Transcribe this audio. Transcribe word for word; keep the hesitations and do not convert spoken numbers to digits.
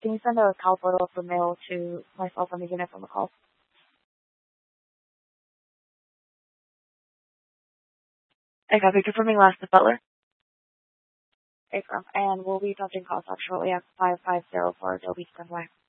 Can you send a call photo of the mail to myself on the unit from the call? I got you confirming last the Butler. April. And we'll be touching calls up shortly at five five zero for Adobe Splendor.